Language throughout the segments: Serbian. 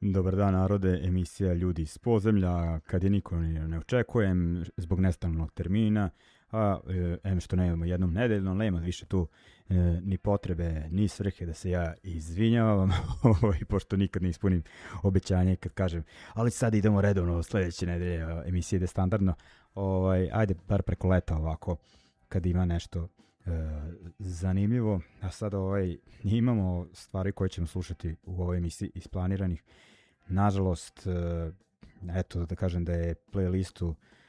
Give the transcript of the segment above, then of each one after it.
Dobar dan narode, emisija Ljudi iz podzemlja, kad je niko ne očekujem zbog nestalnog termina, a što nemamo jednom nedeljno, nema više tu ni potrebe, ni svrhe da se ja izvinjavam, pošto nikad ne ispunim obećanje kad kažem, ali sad idemo redovno sledeće nedelje, emisija ide standardno, ajde bar preko leta ovako, kad ima nešto zanimljivo, a sad imamo stvari koje ćemo slušati u ovoj emisiji isplaniranih. Nažalost, eto da kažem da je playlistu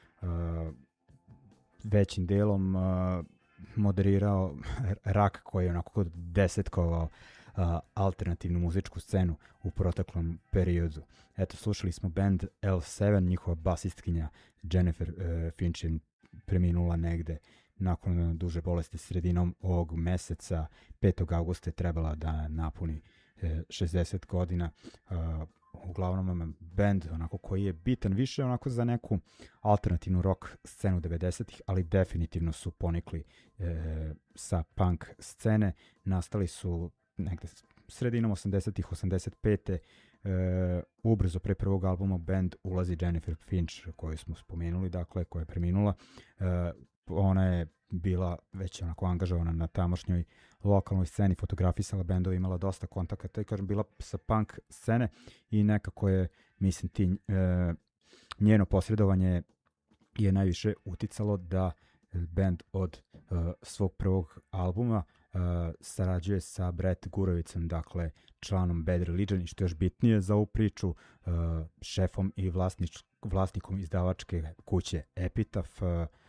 većim delom moderirao Rak koji je onako desetkovao alternativnu muzičku scenu u proteklom periodu. Eto, slušali smo band L7, njihova basistkinja Jennifer Finch je preminula negde nakon duže bolesti sredinom ovog meseca. 5. augusta je trebala da napuni 60 godina. Uglavnom band onako koji je bitan više onako za neku alternativnu rock scenu 90-ih, ali definitivno su ponikli sa punk scene. Nastali su negde sredinom 80-ih, 85. Ubrzo pre prvog albuma band ulazi Jennifer Finch koju smo spomenuli, dakle koja je preminula. Ona je bila već onako angažovana na tamošnjoj lokalnoj sceni, fotografisala bendove, imala dosta kontakata i kažem bila sa punk scene i nekako je, mislim, njeno posredovanje je najviše uticalo da bend od svog prvog albuma sarađuje sa Brett Gurovicem, dakle članom Bad Religion i što je još bitnije za ovu priču, šefom i vlasnikom izdavačke kuće Epitaph,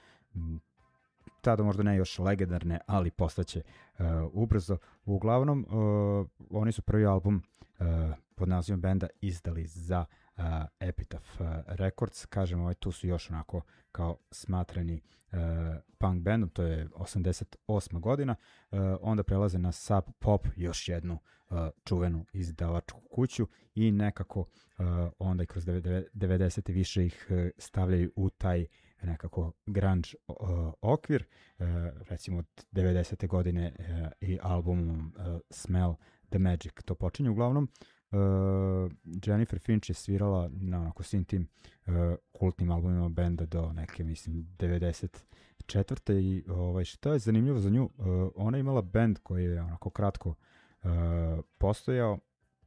tada možda ne još legendarne, ali postaće ubrzo. Uglavnom, oni su prvi album pod nazivom benda izdali za Epitaph Records. Kažem, tu su još onako kao smatrani punk bandom, to je 88. godina. Onda prelaze na Sub Pop, još jednu čuvenu izdavačku kuću i nekako onda i kroz 90. više ih stavljaju u taj nekako grunge okvir, recimo od 90. godine i albumom Smell the Magic to počinje. Uglavnom, Jennifer Finch je svirala na onako svim tim kultnim albumima benda do neke, mislim, 94. I šta je zanimljivo za nju, ona je imala band koji je onako kratko postojao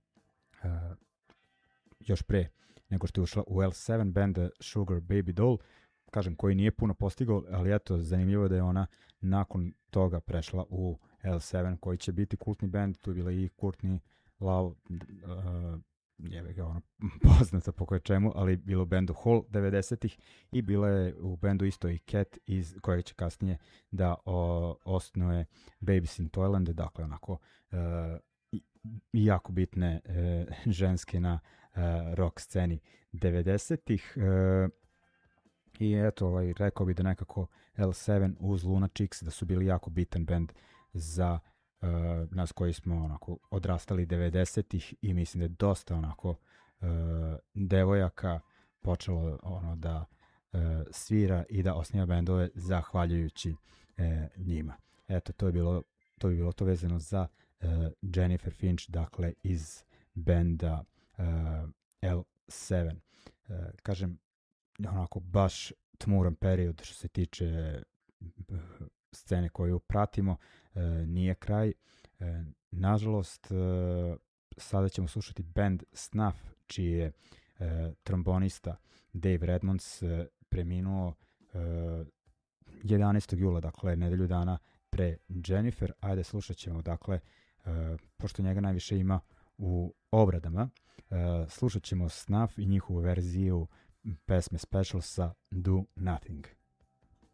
još pre nego što je ušla u L7, band Sugar Baby Doll, kažem, koji nije puno postigao, ali eto, zanimljivo je da je ona nakon toga prešla u L7, koji će biti kultni band. Tu je bila i Courtney Love, je ga ona poznata po koje čemu, ali bilo u bandu Hall 90-ih i bila je u bandu isto i Cat, iz kojeg će kasnije da osnuje Babies in Toyland, dakle onako jako bitne ženske na rock sceni 90-ih. I eto, rekao bi da nekako L7 uz Luna Chicks da su bili jako bitan band za nas koji smo onako odrastali 90-ih i mislim da je dosta onako devojaka počelo da svira i da osniva bendove zahvaljujući njima. Eto, to bi bilo to vezano za Jennifer Finch, dakle iz benda L7. Kažem, onako baš tmuran period što se tiče scene koju pratimo, nije kraj. Nažalost, sada ćemo slušati band Snuff, čiji je trombonista Dave Redmonds preminuo 11. jula, dakle nedelju dana pre Jennifer. Ajde, slušat ćemo, dakle, pošto njega najviše ima u obradama, slušat ćemo Snuff i njihovu verziju pesme Special sa Do Nothing.